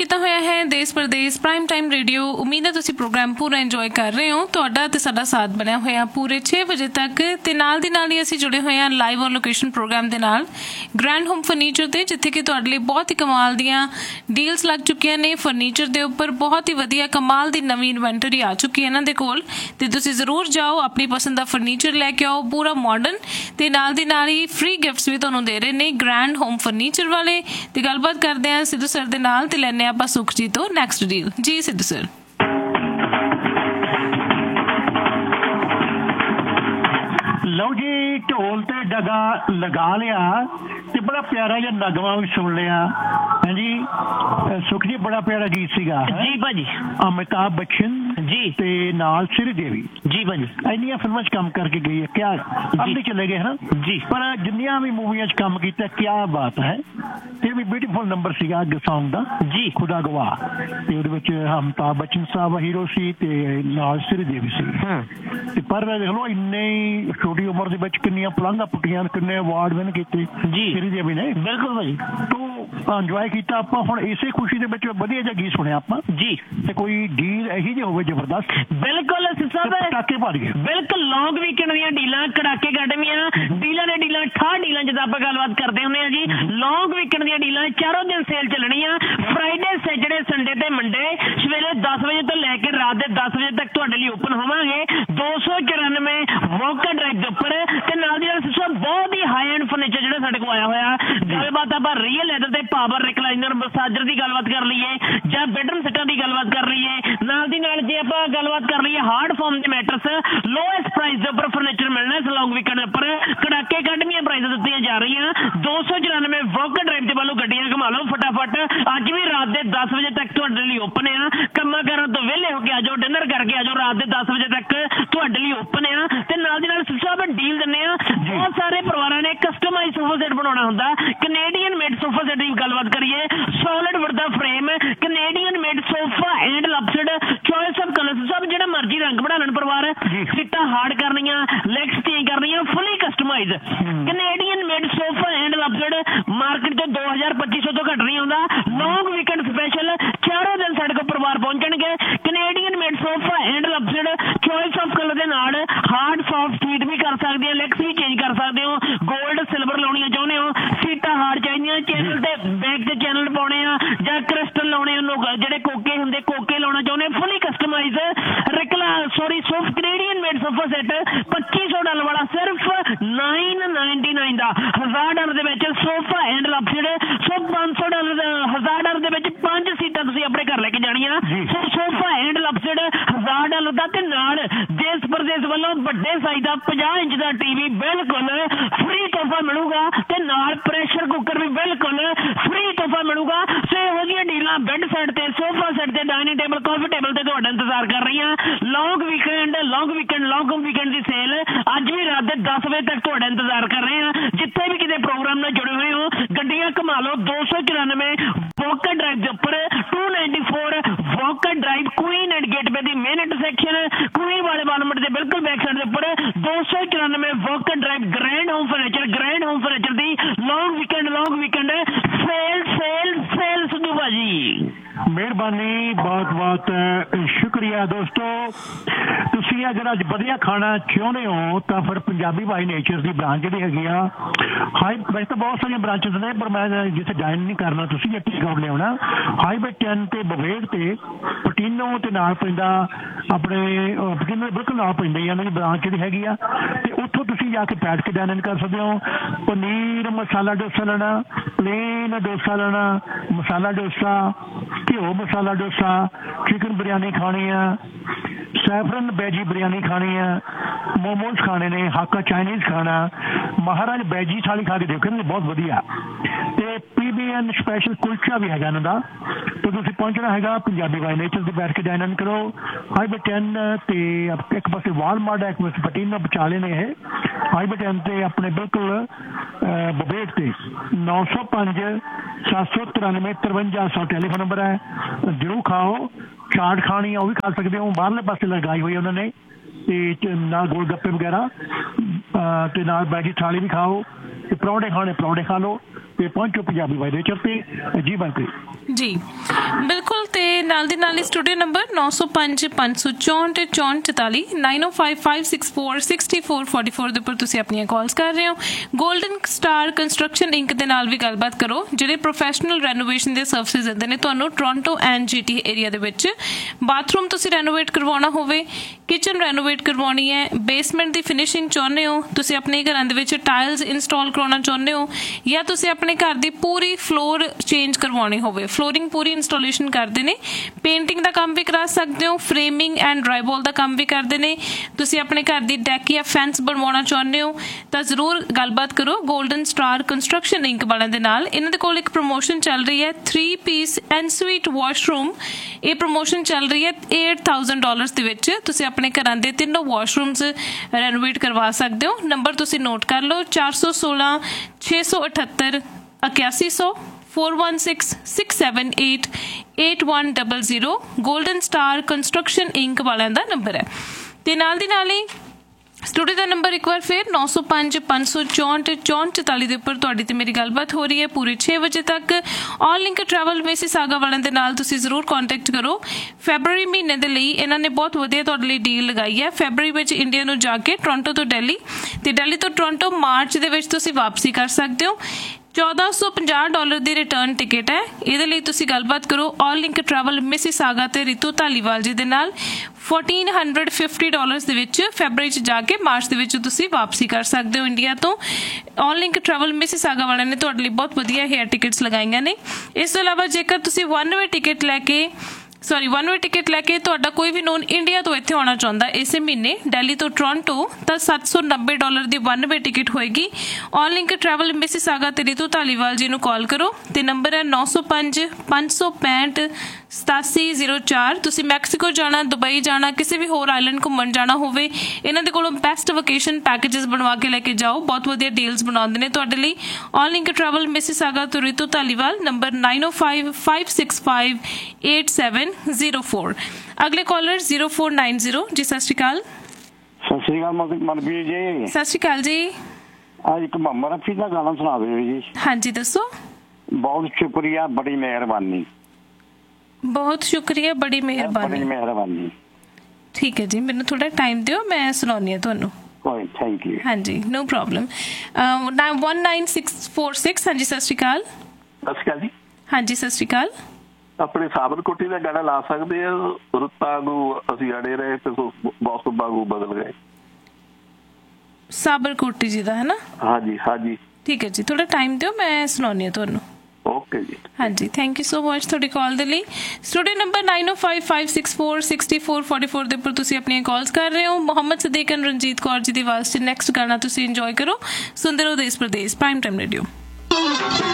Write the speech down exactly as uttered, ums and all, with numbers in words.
ਕੀਤਾ ਹੋਇਆ ਹੈ ਦੇਸ਼ ਪ੍ਰਦੇਸ਼ ਪ੍ਰਾਈਮ ਟਾਈਮ ਰੇਡੀਓ। ਉਮੀਦ ਹੈ ਤੁਸੀਂ ਪ੍ਰੋਗਰਾਮ ਪੂਰਾ ਇੰਜੋਏ ਕਰ ਰਹੇ ਹੋ। ਤੁਹਾਡਾ ਤੇ ਸਾਡਾ ਸਾਥ ਬਣਿਆ ਹੋਇਆ ਪੂਰੇ ਛੇ ਵਜੇ ਤੱਕ, ਤੇ ਨਾਲ ਦੀ ਨਾਲ ਹੀ ਅਸੀਂ ਜੁੜੇ ਹੋਏ ਹਾਂ ਲਾਈਵ ਔਨ ਲੋਕੇਸ਼ਨ ਪ੍ਰੋਗਰਾਮ ਦੇ ਨਾਲ ਗ੍ਰੈਂਡ ਹੋਮ ਫਰਨੀਚਰ ਤੇ, ਜਿੱਥੇ ਕਿ ਤੁਹਾਡੇ ਲਈ ਬਹੁਤ ਹੀ ਕਮਾਲ ਦੀਆਂ ਡੀਲਸ ਲੱਗ ਚੁੱਕੀਆਂ ਨੇ ਫਰਨੀਚਰ ਦੇ ਉੱਪਰ। ਬਹੁਤ ਹੀ ਵਧੀਆ ਕਮਾਲ ਦੀ ਨਵੀਂ ਇਨਵੈਂਟਰੀ ਆ ਚੁੱਕੀ ਹੈ ਇਹਨਾਂ ਦੇ ਕੋਲ, ਤੇ ਤੁਸੀਂ ਜ਼ਰੂਰ ਜਾਓ, ਆਪਣੀ ਪਸੰਦ ਦਾ ਫਰਨੀਚਰ ਲੈ ਕੇ ਆਓ ਪੂਰਾ ਮਾਡਰਨ, ਤੇ ਨਾਲ ਦੀ ਨਾਲ ਹੀ ਫ੍ਰੀ ਗਿਫਟਸ ਵੀ ਤੁਹਾਨੂੰ ਦੇ ਰਹੇ ਨੇ ਗ੍ਰੈਂਡ ਹੋਮ ਫਰਨੀਚਰ ਵਾਲੇ। ਤੇ ਗੱਲਬਾਤ ਕਰਦੇ ਹਾਂ ਸਿੱਧੂ ਸਰ ਦੇ ਨਾਲ ਤੇ ਲੈਣੇ ਆਪਾਂ ਸੁਖ ਜੀ ਤੋਂ ਨੈਕਸਟ ਡੀਲ। ਜੀ ਸਿੱਧੂ ਸਰ। ਲਓ ਜੀ, ਢੋਲ ਤੇ ਡਗਾ ਲਗਾ ਲਿਆ ਤੇ ਬੜਾ ਪਿਆਰਾ ਜਿਹਾ ਨਗਮਾ ਵੀ ਸੁਣ ਲਿਆ। ਹਾਂਜੀ ਸੁਖ ਜੀ, ਬੜਾ ਪਿਆਰਾ ਗੀਤ ਸੀਗਾ ਜੀ ਭਾਜੀ। ਅਮਿਤਾਭ ਬੱਚਨ ਜੀ ਤੇ ਨਾਲ ਸ਼੍ਰੀਦੇਵੀ ਜੀ ਭਾਜੀ। ਇੰਨੀਆਂ ਫਿਲਮਾਂ 'ਚ ਕੰਮ ਕਰਕੇ ਗਈ ਹੈ, ਕਿਆ ਅੱਧੇ ਚਲੇ ਗਏ ਹਨ ਜੀ, ਪਰ ਜਿੰਨੀਆਂ ਵੀ ਮੂਵੀਆਂ 'ਚ ਕੰਮ ਕੀਤਾ ਕਿਆ ਬਾਤ ਹੈ। ਤੇ ਵੀ ਬਿਊਟੀਫੁਲ ਨੰਬਰ ਸੀਗਾ ਸੌਂਗ ਦਾ ਜੀ, ਖੁਦਾ ਗਵਾਹ। ਤੇ ਉਹਦੇ ਵਿੱਚ ਅਮਿਤਾਭ ਬੱਚਨ ਸਾਹਿਬ ਹੀਰੋ ਸੀ ਤੇ ਨਾਲ ਸ਼੍ਰੀਦੇਵੀ ਸੀ। ਤੇ ਪਰ ਦੇਖ ਲਓ ਇੰਨੇ ਛੋਟੀ ਉਮਰ ਦੇ ਵਿੱਚ ਕਿੰਨੀਆਂ ਪਲੰਘਾਂ ਪੁੱਟੀਆਂ, ਕਿੰਨੇ ਅਵਾਰਡ ਵਿਨ ਕੀਤੇ ਜੀ ਸ਼੍ਰੀਦੇਵੀ ਨੇ। ਬਿਲਕੁਲ ਭਾਜੀ। ਤੋਂ ਇੰਜੋਏ ਕੀਤਾ ਆਪਾਂ। ਹੁਣ ਇਸੇ ਖੁਸ਼ੀ ਦੇ ਵਿੱਚ ਵਧੀਆ ਜਿਹਾ ਗੀਤ ਸੁਣਿਆ ਆਪਾਂ ਜੀ। ਤੇ ਕੋਈ ਡੀਲ ਇਹੀ ਜਿਹੀ ਹੋਵੇ ਜ਼ਬਰਦਸਤ। ਬਿਲਕੁਲ ਸਾਹਿਬ, ਪਟਾਕੇ ਪਾ ਦਈਏ। ਬਿਲਕੁਲ ਲੌਂਗ ਵੀਕਐਂਡ ਦੀਆਂ ਡੀਲਾਂ ਕੜਾਕੇ ਕੱਢਵੀਆਂ ਡੀਲਾਂ ਨੇ ਡੀਲਾਂ ਠਾਹ ਡੀਲਾਂ ਜਿੱਦਾਂ ਆਪਾਂ ਗੱਲਬਾਤ ਕਰਦੇ ਹੁੰਦੇ ਆ ਜੀ। ਲੌਂਗ ਵੀਕਐਂਡ ਦੀਆਂ ਡੀਲਾਂ ਚਾਰੋਂ ਦਿਨ ਸੇਲ ਚੱਲਣੀਆਂ, ਫਰਾਈਡੇ ਸੈਟਰਡੇ ਸੰਡੇ ਤੇ ਮੰਡੇ ਸਵੇਰੇ ਦਸ ਵਜੇ ਤੋਂ ਲੈ ਕੇ ਰਾਤ ਦੇ ਦਸ ਵਜੇ ਤੱਕ ਤੁਹਾਡੇ ਲਈ ਓਪਨ ਹੋਵਾਂਗੇ। ਦੋ ਸੌ ਚੁਰਾਨਵੇਂ ਵੋਕਰ ਡਰਾਈਵ ਦੇ ਉੱਪਰ। ਤੇ ਨਾਲ ਦੀ ਨਾਲ ਸਿਸਟਮ ਬਹੁਤ ਹੀ ਹਾਈ ਐਂਡ ਫਰਨੀਚਰ ਜਿਹੜਾ ਸਾਡੇ ਕੋਲ ਆਇਆ ਹੋਇਆ। ਗੱਲਬਾਤ ਆਪਾਂ ਰੀਅਲ ਲੈਦਰ ਤੇ ਪਾਵਰ ਰਿਕਲਾਈਨਰ ਮਸਾਜਰ ਦੀ ਗੱਲਬਾਤ ਕਰ ਲਈਏ ਜਾਂ ਬੈਡਰੂਮ ਸੈਟਾਂ ਦੀ ਗੱਲਬਾਤ ਕਰ ਲਈਏ, ਨਾਲ ਦੀ ਨਾਲ ਜੇ ਆਪਾਂ ਗੱਲਬਾਤ ਕਰ ਲਈਏ ਹਾਰਡ ਫਾਰਮ ਦੇ ਮੈਟਰਸ ਲੋਐਸਟ ਪ੍ਰਾਈਸ ਦੇ ਉੱਪਰ ਫਰਨੀਚਰ ਮਿਲਣਾ ਇਸ ਲੌਂਗ ਵੀਕਐਂਡ ਉੱਪਰ। ਕੜਾਕੇ ਕੱਢਵੀਆਂ ਪ੍ਰਾਈਸਾਂ ਦਿੱਤੀਆਂ ਜਾ ਰਹੀਆਂ। ਦੋ ਸੌ ਚੁਰਾਨਵੇਂ ਵੋਕਰ ਡਰਾਈਵ ਤੇ ਵੱਲੋਂ ਗੱਡੀਆਂ ਘੁਮਾ ਲਓ ਫਟਾਫਟ। ਅੱਜ ਵੀ ਰਾਤ ਦੇ ਦਸ ਵਜੇ ਤੱਕ ਤੁਹਾਡੇ ਲਈ ਓਪਨ ਆ। ਕੰਮਾਂ ਕਰਨ ਤੋਂ ਵਿਹਲੇ ਹੋ ਕੇ ਆ ਜਾਓ, ਡਿਨਰ ਕਰਕੇ ਆ ਜਾਓ, ਰਾਤ ਦੇ ਦਸ ਵਜੇ ਤੱਕ ਤੁਹਾਡੇ ਲਈ ਓਪਨ ਆ। ਤੇ ਨਾਲ ਦੀ ਨਾਲ ਸਾਹਿਬ ਡੀਲ ਦਿੰਦੇ ਆ। ਬਹੁਤ ਸਾਰੇ ਪਰਿਵਾਰਾਂ ਨੇ ਕਸਟਮਾਈਜ਼ ਸੋਫਾ ਸੈਟ ਬਣਾਉਣਾ ਹੁੰਦਾ। ਕੈਨੇਡੀਅਨ ਮੇਡ ਸੋਫਾ ਸੈਟ ਦੀ ਗੱਲਬਾਤ ਕਰੀਏ, solid wood the frame, Canadian made sofa and ਲਪਸਡ, choice of colours, ਸਭ ਜਿਹੜਾ ਮਰਜ਼ੀ ਰੰਗ ਬਣਾ ਲੈਣ ਪਰਿਵਾਰ। ਸੀਟਾਂ ਹਾਰਡ ਕਰਨੀਆਂ, ਲੈਗਸ ਚੇਂਜ ਕਰਨੀਆਂ, ਫੁੱਲੀ customise. Canadian made sofa and ਲਪਸਡ market ਤੋਂ ਦੋ ਹਜ਼ਾਰ ਪੱਚੀ ਸੌ ਤੋਂ ਘੱਟ ਨਹੀਂ ਆਉਂਦਾ। ਲੌਂਗ ਵੀਕਐਂਡ ਸਪੈਸ਼ਲ ਚਾਰੋਂ ਦਿਨ ਸਾਡੇ ਕੋਲ ਪਰਿਵਾਰ ਪਹੁੰਚਣਗੇ। Canadian made sofa and ਲਪਸਡ choice of colour ਦੇ ਨਾਲ ਹਾਰਡ ਸੌਫਟ ਸੀਟ ਵੀ ਕਰ ਸਕਦੇ ਹੋ, ਲੈਗਸ ਵੀ ਚੇਂਜ ਕਰ ਸਕਦੇ ਹੋ। ਗੋਲਡ ਸਿਲਵਰ ਲਾਉਣੀਆਂ ਚਾਹੁੰਦੇ ਹੋ, ਸੀਟਾਂ ਹਾਰਡ ਚਾਹੀਦੀਆਂ, ਚੈਨਲ ਤੇ ਬੈਕ ਤੇ ਚੈਨਲ ਪਾਉਣੇ ਆ ਜਾਂ ਕ੍ਰਿਸਟਲ ਲਾਉਣੇ ਆ, ਲੋਕ ਜਿਹੜੇ ਕੋਕੇ ਹੁੰਦੇ ਕੋਕੇ ਲਾਉਣਾ ਚਾਹੁੰਦੇ, ਫੁੱਲੀ customise. ਰਿਕਲਾ sorry ਸੋਫ Canadian made sofa set ਪੱਚੀ ਸੌ ਡਾਲਰ ਵਾਲਾ ਸਿਰਫ ਨਾਈਨ ਨਾਈਨਟੀ ਨਾਈਨ ਦਾ, ਹਜ਼ਾਰ ਡਾਲਰ ਦੇ ਵਿੱਚ ਸੋਫਾ ਐਂਡ ਲਪਸਡ। ਸੋ ਪੰਜ ਸੌ ਡਾਲਰ ਹਜ਼ਾਰ ਡਾਲਰ ਦੇ ਵਿੱਚ ਪੰਜ ਸੀਟਾਂ ਤੁਸੀਂ ਆਪਣੇ ਘਰ ਲੈ ਕੇ ਜਾਣੀਆਂ। ਸੋ ਸੋਫਾ ਐਂਡ ਲਪਸਡ ਹਜ਼ਾਰ ਡਾਲਰ ਦਾ, ਤੇ ਨਾਲ ਦੇਸ਼ ਪ੍ਰਦੇਸ਼ ਵੱਲੋਂ ਵੱਡੇ ਸਾਈਜ਼ ਦਾ ਪੰਜਾਹ ਇੰਚ ਦਾ ਟੀਵੀ ਬਿਲਕੁਲ ਫ੍ਰੀ ਤੋਹਫਾ ਮਿਲੂਗਾ, ਤੇ ਨਾਲ ਪ੍ਰੈਸ਼ਰ ਕੁੱਕਰ ਵੀ ਬਿਲਕੁਲ ਫ੍ਰੀ ਤੋਹਫਾ ਮਿਲੂਗਾ। ਸੋ ਇਹੋ ਜਿਹੀਆਂ ਡੀਲਾਂ ਬੈੱਡ ਸੈਟ ਤੇ, ਸੋਫਾ ਸੈਟ ਤੇ, ਡਾਈਨਿੰਗ ਟੇਬਲ, ਕਾਫੀ ਟੇਬਲ ਤੇ ਤੁਹਾਡਾ ਇੰਤਜ਼ਾਰ ਕਰ ਰਹੀਆਂ। ਲੌਂਗ ਵੀਕਐਂਡ ਲੌਂਗ ਵੀਕਐਂਡ ਲੌਂਗ ਵੀਕਐਂਡ ਦੀ ਸੇਲ ਅੱਜ ਵੀ ਰਾਤ ਦੇ ਦਸ ਵਜੇ ਤੱਕ ਤੁਹਾਡਾ ਇੰਤਜ਼ਾਰ ਕਰ ਰਹੇ ਹਾਂ। ਜਿੱਥੇ ਵੀ ਕਿਤੇ ਪ੍ਰੋਗਰਾਮ ਨਾਲ ਜੁੜੇ ਹੋਏ ਹੋ, ਗੱਡੀਆਂ ਘੁਮਾ ਲਓ। ਦੋ ਸੌ ਚੁਰਾਨਵੇਂ ਵੋਕਰ ਡਰਾਈਵ ਦੇ ਉੱਪਰ, to ninety four walker drive, Queen and gateway the main intersection, Queen ਵਾਲੇ ਵਾਲਮਟ ਦੇ ਬਿਲਕੁਲ ਬੈਕ ਸਾਈਡ ਦੇ ਉੱਪਰ। ਦੋ ਸੌ ਚੁਰਾਨਵੇਂ walker drive, grand home furniture grand home furniture ਦੀ ਲੌਂਗ ਵੀਕਐਂਡ ਲੌਂਗ weekend sale sale sale Sidhu ਭਾਜੀ। ਮਿਹਰਬਾਨੀ, ਬਹੁਤ ਬਹੁਤ ਸ਼ੁਕਰੀਆ ਦੋਸਤੋ। ਤੁਸੀਂ ਅਗਰ ਅੱਜ ਵਧੀਆ ਖਾਣਾ ਚਾਹੁੰਦੇ ਹੋ ਤਾਂ ਫਿਰ Punjabi by nature the branch ਜਿਹੜੀ ਹੈਗੀ ਆ, ਹਾਈ ਵੈਸੇ ਤਾਂ ਬਹੁਤ ਸਾਰੀਆਂ ਬ੍ਰਾਂਚਸ ਨੇ, ਪਰ ਮੈਂ ਜਿੱਥੇ ਜੁਆਇਨ ਨਹੀਂ ਕਰਨਾ ਤੁਸੀਂ ਜੇ ਟੇਕ ਆਊਟ ਲਿਆਉਣਾ, ਹਾਈਵੇ ਟੈਨ ਤੇ ਬਵੇੜ ਤੇ ਪਟੀਨੋ ਤੇ ਨਾਲ ਪੈਂਦਾ ਆਪਣੇ ਪਟੀਨੋ ਦੇ ਬਿਲਕੁਲ ਨਾਲ ਪੈਂਦੀ ਇਹਨਾਂ ਦੀ ਬ੍ਰਾਂਚ ਜਿਹੜੀ ਹੈਗੀ ਆ। ਤੇ ਉੱਥੋਂ ਤੁਸੀਂ ਜਾ ਕੇ ਬੈਠ ਕੇ ਡਾਈਨ ਕਰ ਸਕਦੇ ਹੋ। ਪਨੀਰ ਮਸਾਲਾ ਡੋਸਾ ਲੈਣਾ, ਪਲੇਨ ਡੋਸਾ ਲੈਣਾ, ਮਸਾਲਾ ਡੋਸਾ, ਘਿਓ ਮਸਾਲਾ ਡੋਸਾ, ਚਿਕਨ ਬਿਰਿਆਨੀ ਖਾਣੀ ਆ, ਸੈਫਰਨ ਵੈਜੀ ਬਿਰਿਆਨੀ ਖਾਣੀ ਆ, ਮੋਮੋਸ ਖਾਣੇ ਨੇ, ਹਾਕਾ ਚਾਈਨੀਜ਼ ਖਾਣਾ, ਮਹਾਰਾਜ ਵੈਜੀ ਥਾਲੀ ਖਾ ਕੇ ਦੇਖੋ, ਬਹੁਤ ਵਧੀਆ। ਤੇ P B N special kulcha ਵੀ ਹੈਗਾ ਇਹਨਾਂ ਦਾ। ਤੇ ਤੁਸੀਂ ਪਹੁੰਚਣਾ ਹੈਗਾ ਪੰਜਾਬੀ ਬਾਈ ਨੇਚਰ ਦੇ, ਬੈਠ ਕੇ ਡਾਈਨ ਕਰੋ। ਹਾਈਵੇ ਟੈਨ ਤੇ ਇੱਕ ਪਾਸੇ ਵਾਲਮਾਰਟ, ਇੱਕ ਪਾਸੇ ਪਟੀਨਾ ਵਿਚਾਲੇ ਨੇ ਇਹ। ਹਾਈਵੇ ਟੈਨ ਤੇ ਆਪਣੇ ਬਿਲਕੁਲ ਬਬੇਟ ਤੇ ਨੌ ਸੌ ਪੰਜ ਸੱਤ ਸੌ ਤਰਾਨਵੇਂ ਤਰਵੰਜਾ ਸੌ ਟੈਲੀਫੋਨ ਨੰਬਰ ਹੈ। ਜ਼ਰੂਰ ਖਾਓ। ਚਾਟ ਖਾਣੀ ਆ ਉਹ ਵੀ ਖਾ ਸਕਦੇ ਹੋ, ਬਾਹਰਲੇ ਪਾਸੇ ਲਗਾਈ ਹੋਈ ਉਹਨਾਂ ਨੇ, ਤੇ ਨਾਲ ਗੋਲ ਗੱਪੇ ਵਗੈਰਾ, ਤੇ ਨਾਲ ਵੈਜੀ ਥਾਲੀ ਵੀ ਖਾਓ। ਤੇ ਪਰੌਂਠੇ ਖਾਣੇ ਪਰੌਂਠੇ ਖਾ ਲਓ। ਤੇ ਪਹੁੰਚੋ ਪੰਜਾਬੀ ਬਾਈ ਨੇਚਰ ਤੇ। ਜੀ ਬਲਕਿ ਜੀ ਬਿਲਕੁਲ। ਤੇ ਨਾਲ ਦੀ ਨਾਲ ਹੀ ਸਟੂਡੀਓ ਨੰਬਰ ਨੌ ਸੌ ਪੰਜ ਪੰਜ ਸੌ ਚੌਂਹਠ ਚੌਂਹਠ ਚੁਤਾਲੀ ਨਾਈਨ ਓ five five six four sixty four forty four ਦੇ ਉੱਪਰ ਤੁਸੀਂ ਆਪਣੀਆਂ ਕਾਲਸ ਕਰ ਰਹੇ ਹੋ। ਗੋਲਡਨ ਸਟਾਰ ਕੰਸਟਰਕਸ਼ਨ ਇੰਕ ਦੇ ਨਾਲ ਵੀ ਗੱਲਬਾਤ ਕਰੋ, ਜਿਹੜੇ ਪ੍ਰੋਫੈਸ਼ਨਲ ਰੈਨੋਵੇਸ਼ਨ ਦੇ ਸਰਵਿਸਿਜ਼ ਦਿੰਦੇ ਨੇ ਤੁਹਾਨੂੰ ਟੋਰਾਂਟੋ ਐਂਡ ਜੀਟੀ ਏਰੀਆ ਦੇ ਵਿੱਚ। ਬਾਥਰੂਮ ਤੁਸੀਂ ਰੈਨੋਵੇਟ ਕਰਵਾਉਣਾ ਹੋਵੇ, ਕਿਚਨ ਰੈਨੋਵੇਟ ਕਰਵਾਉਣੀ ਹੈ, ਬੇਸਮੈਂਟ ਦੀ ਫਿਨਿਸ਼ਿੰਗ ਚਾਹੁੰਦੇ ਹੋ, ਤੁਸੀਂ ਆਪਣੇ ਘਰਾਂ ਦੇ ਵਿੱਚ ਟਾਇਲਸ ਇੰਸਟਾਲ ਕਰਾਉਣਾ ਚਾਹੁੰਦੇ ਹੋ, ਜਾਂ ਤੁਸੀਂ ਆਪਣੇ ਘਰ ਦੀ ਪੂਰੀ ਫਲੋਰ ਚੇਂਜ ਕਰਵਾਉਣੀ ਹੋਵੇ, ਫਲੋਰਿੰਗ ਪੂਰੀ ਇੰਸਟਾਲੇਸ਼ਨ ਕਰਦੇ ਨੇ, ਪੇਂਟਿੰਗ ਦਾ ਕੰਮ ਵੀ ਕਰਾ ਸਕਦੇ ਹੋ, ਫਰੇਮਿੰਗ ਐਂਡ ਡਰਾਈਵੋਲ ਦਾ ਕੰਮ ਵੀ ਕਰਦੇ ਨੇ, ਤੁਸੀਂ ਆਪਣੇ ਘਰ ਦੀ ਡੈਕ ਜਾਂ ਫੈਂਸ ਬਣਵਾਉਣਾ ਚਾਹੁੰਦੇ ਹੋ ਤਾਂ ਜ਼ਰੂਰ ਗੱਲਬਾਤ ਕਰੋ ਗੋਲਡਨ ਸਟਾਰ ਕੰਸਟਰਕਸ਼ਨ ਇੰਕ ਵਾਲਿਆਂ ਦੇ ਨਾਲ। ਇਹਨਾਂ ਦੇ ਕੋਲ ਇੱਕ ਪ੍ਰਮੋਸ਼ਨ ਚੱਲ ਰਹੀ ਹੈ, three piece and sweet washroom. ਇਹ ਪ੍ਰਮੋਸ਼ਨ ਚੱਲ ਰਹੀ ਹੈ eight thousand dollars ਦੇ ਵਿੱਚ। ਤੁਸੀਂ ਆਪਣੇ ਘਰਾਂ ਦੇ ਤਿੰਨੋਂ ਵਾਸ਼ਰੂਮਸ ਰੈਨੋਵੇਟ ਕਰਵਾ ਸਕਦੇ ਹੋ। ਨੰਬਰ ਤੁਸੀਂ ਨੋਟ ਕਰ ਲਓ, ਚਾਰ ਸੌ ਸੋਲਾਂ ਛੇ ਸੌ ਅਠੱਤਰ ਇਕਿਆਸੀ ਸੌ four one six six seven eight eight one zero zero golden star construction ink ਵਾਲਿਆਂ ਦਾ ਨੰਬਰ ਹੈ। ਤੇ ਨਾਲ ਦੀ ਨਾਲ ਹੀ ਸਟੂਡੀਓ ਦਾ ਨੰਬਰ ਇੱਕ ਵਾਰ ਫਿਰ ਨੌ ਸੌ ਪੰਜ ਪੰਜ ਸੌ ਚੌਂਹਠ ਚੌਂਹਠ ਚੁਤਾਲੀ ਦੇ ਉੱਪਰ ਤੁਹਾਡੀ ਤੇ ਮੇਰੀ ਗੱਲਬਾਤ ਹੋ ਰਹੀ ਹੈ ਪੂਰੇ ਛੇ ਵਜੇ ਤੱਕ। ਆਲ ਲਿੰਕ ਟਰੈਵਲ ਮਿਸੀਸਾਗਾ ਵਾਲਿਆਂ ਦੇ ਨਾਲ ਤੁਸੀਂ ਜ਼ਰੂਰ ਕੰਟੈਕਟ ਕਰੋ। ਫੈਬਰੂਅਰੀ ਮਹੀਨੇ ਦੇ ਲਈ ਇਹਨਾਂ ਨੇ ਬਹੁਤ ਵਧੀਆ ਤੁਹਾਡੇ ਲਈ ਡੀਲ ਲਗਾਈ ਹੈ। ਫੈਬਰੂਅਰੀ ਵਿੱਚ ਇੰਡੀਆ ਨੂੰ ਜਾ ਕੇ ਟੋਰਾਂਟੋ ਤੋਂ ਦਿੱਲੀ ਤੇ ਦਿੱਲੀ ਤੋਂ ਟੋਰਾਂਟੋ ਮਾਰਚ ਦੇ ਵਿੱਚ ਤੁਸੀਂ ਵਾਪਸੀ ਕਰ ਸਕਦੇ ਹੋ। ਚੌਦਾਂ ਸੌ ਪੰਜਾਹ ਡਾਲਰ ਦੀ ਰਿਟਰਨ ਟਿਕਟ ਹੈ। ਇਹਦੇ ਲਈ ਤੁਸੀਂ ਗੱਲਬਾਤ ਕਰੋ ਆਲ ਲਿੰਕ ਟਰੈਵਲ ਮਿਸੀਸਾਗਾ ਤੇ ਰਿਤੂ ਧਾਲੀਵਾਲ ਜੀ ਦੇ ਨਾਲ। fourteen fifty ਡਾਲਰਸ ਦੇ ਵਿੱਚ ਫੈਬਰੂਅਰੀ 'ਚ ਜਾ ਕੇ ਮਾਰਚ ਦੇ ਵਿੱਚ ਤੁਸੀਂ ਵਾਪਸੀ ਕਰ ਸਕਦੇ ਹੋ ਇੰਡੀਆ ਤੋਂ। ਆਲ ਲਿੰਕ ਟਰੈਵਲ ਮਿਸੀਸਾਗਾ ਵਾਲਿਆਂ ਨੇ ਤੁਹਾਡੇ ਲਈ ਬਹੁਤ ਵਧੀਆ ਹੇਅਰ ਟਿਕਟਸ ਲਗਾਈਆਂ ਨੇ। ਇਸ ਤੋਂ ਇਲਾਵਾ ਜੇਕਰ ਤੁਸੀਂ ਵਨ ਵੇ ਟਿਕਟ ਲੈ ਕੇ ਸੌਰੀ ਵਨ ਵੇ ਟਿਕਟ ਲੈ ਕੇ ਤੁਹਾਡਾ ਕੋਈ ਵੀ ਨੋਨ ਇੰਡੀਆ ਤੋਂ ਇੱਥੇ ਆਉਣਾ ਚਾਹੁੰਦਾ ਇਸੇ ਮਹੀਨੇ ਦਿੱਲੀ ਤੋਂ ਟੋਰਾਂਟੋ ਤਾਂ ਸੱਤ ਸੌ ਨੱਬੇ ਡਾਲਰ ਦੀ ਵਨ ਵੇ ਟਿਕਟ ਹੋਏਗੀ। ਆਲ ਲਿੰਕ ਟਰੈਵਲ ਮਿਸੀਸਾਗਾ ਤੇ ਰਿਤੂ ਧਾਲੀਵਾਲ ਜੀ ਨੂੰ ਕਾਲ ਕਰੋ ਤੇ ਨੰਬਰ ਹੈ ਨੌ ਸੌ ਪੰਜ ਪੰਜ ਸੌ ਪੈਂਹਠ ਸਤਾਸੀ ਜ਼ੀਰੋ ਚਾਰ। ਤੁਸੀਂ ਮੈਕਸੀਕੋ ਜਾਣਾ, ਦੁਬਈ ਜਾਣਾ, ਕਿਸੇ ਵੀ ਹੋਰ ਆਈਲੈਂਡ ਘੁੰਮਣ ਜਾਣਾ ਹੋਵੇ, ਇਹਨਾਂ ਦੇ ਕੋਲੋਂ ਬੈਸਟ ਵਕੇਸ਼ਨ ਪੈਕੇਜਸ ਬਣਵਾ ਕੇ ਲੈ ਕੇ ਜਾਓ। ਬਹੁਤ ਵਧੀਆ ਡੀਲਸ ਬਣਾਉਂਦੇ ਨੇ ਤੁਹਾਡੇ ਲਈ। ਆਲ ਲਿੰਕ ਟਰੈਵਲ ਮਿਸੀਸਾਗਾ ਤੋਂ ਰਿਤੂ ਧਾਲੀਵਾਲ, ਨੰਬਰ ਨਾਈਨ ਓ five five six five eight seven zero four. ਅਗਲੇ collar zero four nine zero. ਜੀ ਸਤਿ ਸ਼੍ਰੀ ਅਕਾਲ। ਸਤਿ ਸ਼੍ਰੀ ਅਕਾਲ ਮਨਪ੍ਰੀਤ ਜੀ। ਸਤਿ ਸ਼੍ਰੀ ਅਕਾਲ ਜੀ। ਅੱਜ ਇੱਕ ਮੁਹੰਮਦ ਰਫੀ ਦਾ ਗਾਣਾ ਸੁਣਾ ਦਿਓ ਜੀ। ਹਾਂਜੀ ਦੱਸੋ। ਬਹੁਤ ਸ਼ੁਕਰੀਆ, ਬੜੀ ਮਿਹਰਬਾਨੀ। ਬਹੁਤ ਸ਼ੁਕਰੀਆ, ਬੜੀ ਮਿਹਰਬਾਨੀ। ਬੜੀ ਮਿਹਰਬਾਨੀ। ਠੀਕ ਹੈ ਜੀ, ਮੈਨੂੰ ਥੋੜਾ ਟਾਈਮ ਦਿਓ, ਮੈਂ ਸੁਣਾਉਣੀ ਹੈ ਤੁਹਾਨੂੰ। ਕੋਈ ਥੈਂਕ ਯੂ। ਹਾਂਜੀ no problem. one nine six four six। ਹਾਂਜੀ ਸਤਿ ਸ਼੍ਰੀ ਅਕਾਲ। ਸਤਿ ਸ਼੍ਰੀ ਅਕਾਲ ਜੀ। ਹਾਂਜੀ ਸਤਿ ਸ਼੍ਰੀ ਅਕਾਲ। ਆਪਣੇ ਸਾਬਰ ਕੋਟੀ ਦਾ ਗਾਣਾ ਲਾ ਸਕਦੇ ਆ, ਰੁੱਤਾਂ ਨੂੰ ਅਸੀਂ ਅੜੇ ਰਹੇ ਤੇ ਮੌਸਮ ਵਾਂਗੂ ਬਦਲ ਗਏ। ਸਾਬਰ ਕੋਟੀ ਜੀ ਦਾ ਹੈ ਨਾ? ਹਾਂਜੀ ਹਾਂਜੀ ਠੀਕ ਹੈ ਜੀ, ਥੋੜਾ ਟਾਈਮ ਦਿਓ, ਮੈਂ ਸੁਣਾਉਣੀ ਹੈ ਤੁਹਾਨੂੰ। ਓਕੇ ਜੀ। ਹਾਂਜੀ ਥੈਂਕ ਯੂ ਸੋ ਮਚ ਤੁਹਾਡੀ ਕਾਲ ਦੇ ਲਈ। ਸਟੂਡੀਓ ਨੰਬਰ ਨਾਈਨ ਓ five five six four sixty four forty four ਦੇ ਉੱਪਰ ਤੁਸੀਂ ਆਪਣੀਆਂ ਕਾਲਸ ਕਰ ਰਹੇ ਹੋ। ਮੁਹੰਮਦ ਸਦੀਕ ਐਂਡ ਰਣਜੀਤ ਕੌਰ ਜੀ ਦੀ ਆਵਾਜ਼ 'ਚ ਨੈਕਸਟ ਗਾਣਾ ਤੁਸੀਂ ਇੰਜੋਏ ਕਰੋ। ਸੁਣਦੇ ਰਹੋ ਦੇਸ਼ ਪ੍ਰਦੇਸ਼ ਪ੍ਰਾਈਮ ਟਾਈਮ ਰੇਡੀਓ।